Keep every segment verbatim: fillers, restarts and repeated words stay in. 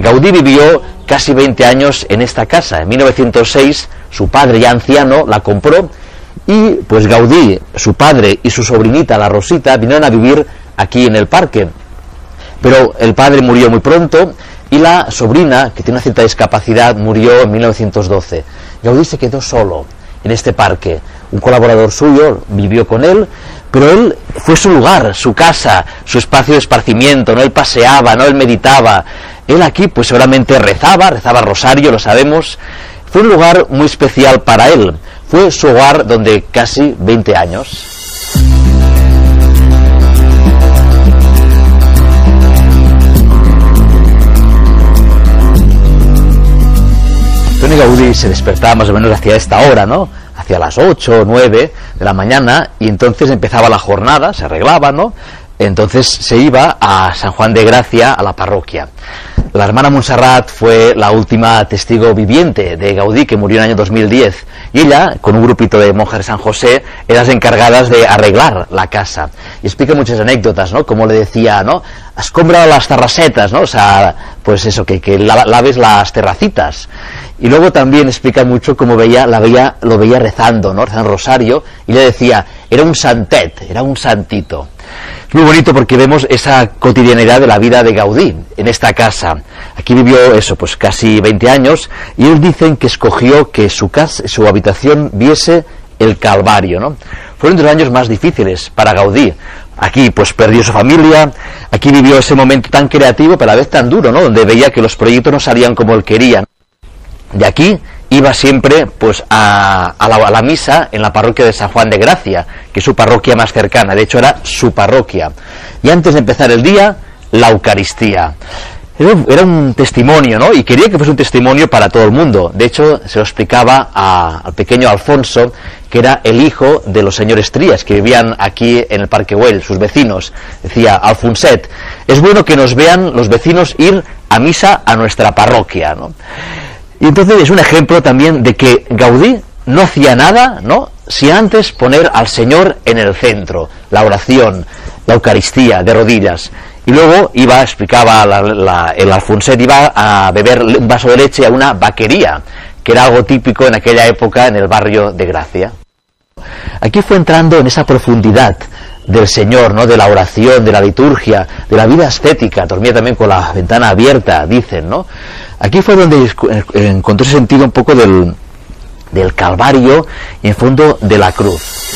Gaudí vivió casi veinte años en esta casa. En mil novecientos seis su padre, ya anciano, la compró y pues Gaudí, su padre y su sobrinita, la Rosita, vinieron a vivir aquí en el parque. Pero el padre murió muy pronto y la sobrina, que tiene una cierta discapacidad, murió en mil novecientos doce. Gaudí se quedó solo en este parque. Un colaborador suyo vivió con él, pero él fue su lugar, su casa, su espacio de esparcimiento, ¿no? Él paseaba, ¿no? Él meditaba. Él aquí pues seguramente rezaba, rezaba rosario, lo sabemos. Fue un lugar muy especial para él. Fue su hogar donde casi veinte años. Antoni Gaudí se despertaba más o menos hacia esta hora, ¿no? Hacia las ocho o nueve de la mañana, y entonces empezaba la jornada, se arreglaba, ¿no? Entonces se iba a San Juan de Gracia, a la parroquia. La hermana Montserrat fue la última testigo viviente de Gaudí, que murió en el año dos mil diez, y ella, con un grupito de monjas de San José, eran las encargadas de arreglar la casa. Y explica muchas anécdotas, ¿no? Como le decía, ¿no? Has comprado las terracetas, ¿no? O sea, pues eso, que, que laves las terracitas. Y luego también explica mucho cómo veía, la veía, lo veía rezando, ¿no? Rezando rosario, y le decía, era un santet, era un santito. Es muy bonito porque vemos esa cotidianidad de la vida de Gaudí en esta casa. Aquí vivió eso, pues casi veinte años, y ellos dicen que escogió que su casa, su habitación viese el Calvario, ¿no? Fueron de los años más difíciles para Gaudí. Aquí pues perdió su familia, aquí vivió ese momento tan creativo, pero a la vez tan duro, ¿no? Donde veía que los proyectos no salían como él quería. De aquí iba siempre pues a, a, la, a la misa en la parroquia de San Juan de Gracia, que es su parroquia más cercana, de hecho era su parroquia. Y antes de empezar el día, la Eucaristía. Era, era un testimonio, ¿no? Y quería que fuese un testimonio para todo el mundo. De hecho, se lo explicaba a, al pequeño Alfonso, que era el hijo de los señores Trías, que vivían aquí en el Parque Güell, sus vecinos. Decía, Alfonset, es bueno que nos vean los vecinos ir a misa a nuestra parroquia, ¿no? Y entonces es un ejemplo también de que Gaudí no hacía nada, ¿no?, si antes poner al Señor en el centro, la oración, la Eucaristía, de rodillas. Y luego iba, explicaba la, la, el Alfonset, iba a beber un vaso de leche a una vaquería, que era algo típico en aquella época en el barrio de Gracia. Aquí fue entrando en esa profundidad del Señor, ¿no?, de la oración, de la liturgia, de la vida ascética. Dormía también con la ventana abierta, dicen, ¿no? Aquí fue donde encontró ese sentido un poco del, del Calvario y en fondo de la cruz.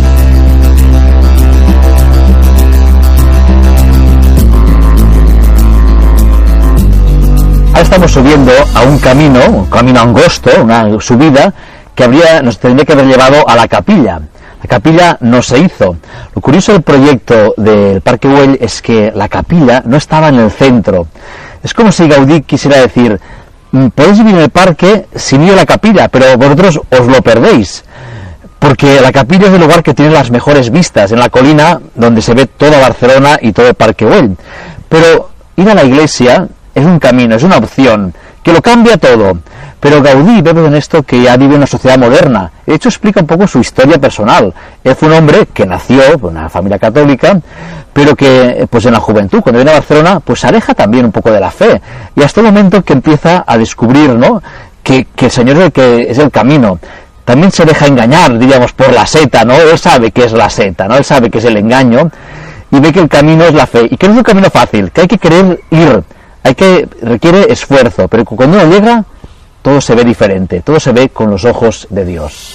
Ahora estamos subiendo a un camino, un camino angosto, una subida que habría, nos tendría que haber llevado a la capilla. La capilla no se hizo. Lo curioso del proyecto del Parque Güell es que la capilla no estaba en el centro. Es como si Gaudí quisiera decir, podéis vivir en el parque sin ir a la capilla, pero vosotros os lo perdéis, porque la capilla es el lugar que tiene las mejores vistas, en la colina donde se ve toda Barcelona y todo el Parque Güell. Pero ir a la iglesia es un camino, es una opción, que lo cambia todo. Pero Gaudí ve en esto que ya vive en una sociedad moderna. De hecho, explica un poco su historia personal. Él fue un hombre que nació en una familia católica, pero que pues en la juventud, cuando viene a Barcelona, pues se aleja también un poco de la fe. Y hasta el momento que empieza a descubrir, ¿no?, que, que el Señor es el, que es el camino. También se deja engañar, diríamos, por la seta, ¿no? Él sabe que es la seta, ¿no? Él sabe que es el engaño, y ve que el camino es la fe. Y que no es un camino fácil, que hay que querer ir, hay que requiere esfuerzo, pero cuando uno llega, todo se ve diferente, todo se ve con los ojos de Dios.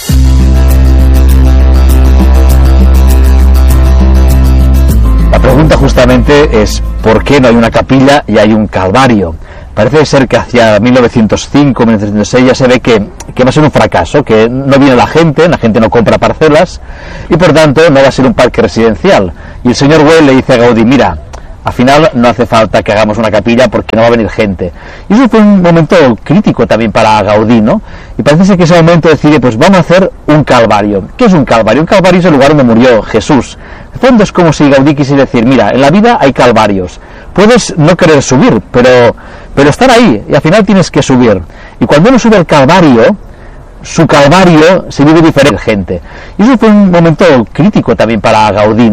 La pregunta justamente es ¿por qué no hay una capilla y hay un calvario? Parece ser que hacia mil novecientos cinco, mil novecientos seis ya se ve que, que va a ser un fracaso, que no viene la gente, la gente no compra parcelas y por tanto no va a ser un parque residencial. Y el señor Güell le dice a Gaudí, mira, al final no hace falta que hagamos una capilla porque no va a venir gente. Y eso fue un momento crítico también para Gaudí, ¿no? Y parece ser que ese momento decide, pues vamos a hacer un calvario. ¿Qué es un calvario? Un calvario es el lugar donde murió Jesús. De fondo es como si Gaudí quisiera decir, mira, en la vida hay calvarios. Puedes no querer subir, pero, pero estar ahí, y al final tienes que subir. Y cuando uno sube al calvario, su calvario se vive diferente gente. Y eso fue un momento crítico también para Gaudí, ¿no?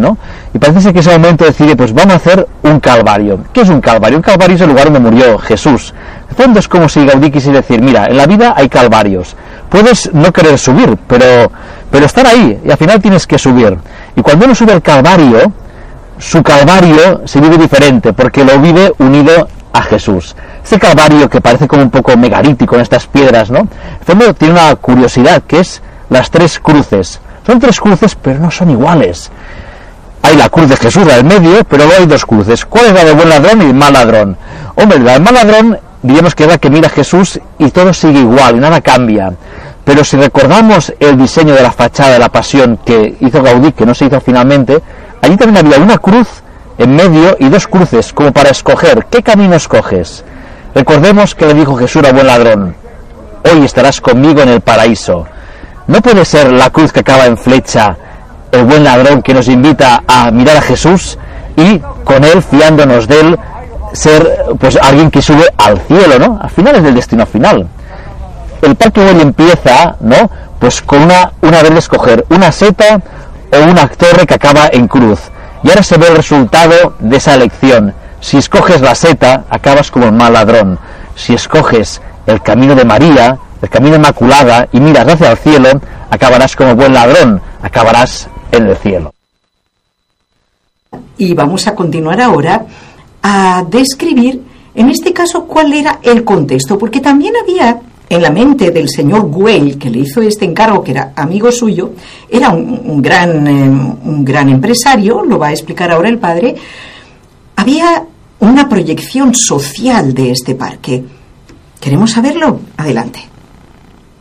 y parece ser que ese momento decide, pues vamos a hacer un calvario. ¿Qué es un calvario? Un calvario es el lugar donde murió Jesús. De fondo es como si Gaudí quisiera decir, mira, en la vida hay calvarios, puedes no querer subir, pero, pero estar ahí, y al final tienes que subir. Y cuando uno sube al calvario, su calvario se vive diferente, porque lo vive unido a Jesús. Este calvario que parece como un poco megalítico en estas piedras, ¿no? En fondo tiene una curiosidad, que es las tres cruces. Son tres cruces, pero no son iguales. Hay la cruz de Jesús, la del medio, pero luego hay dos cruces. ¿Cuál es la del buen ladrón y el mal ladrón? Hombre, la del mal ladrón, digamos que es la que mira a Jesús y todo sigue igual y nada cambia. Pero si recordamos el diseño de la fachada de la Pasión que hizo Gaudí, que no se hizo finalmente, allí también había una cruz en medio y dos cruces, como para escoger. ¿Qué camino escoges? Recordemos que le dijo Jesús al buen ladrón, hoy estarás conmigo en el paraíso. No puede ser la cruz que acaba en flecha el buen ladrón que nos invita a mirar a Jesús y con él, fiándonos de él, ser pues alguien que sube al cielo, ¿no? Al final es del destino final. El parque hoy empieza, ¿no? Pues con una, una vez de escoger una seta o una torre que acaba en cruz. Y ahora se ve el resultado de esa elección. Si escoges la seta, acabas como el mal ladrón. Si escoges el camino de María, el camino inmaculada, y miras hacia el cielo, acabarás como buen ladrón, acabarás en el cielo. Y vamos a continuar ahora a describir, en este caso, cuál era el contexto, porque también había en la mente del señor Güell, que le hizo este encargo, que era amigo suyo, era un, un, gran, eh, un gran empresario, lo va a explicar ahora el padre, había una proyección social de este parque. ¿Queremos saberlo? Adelante.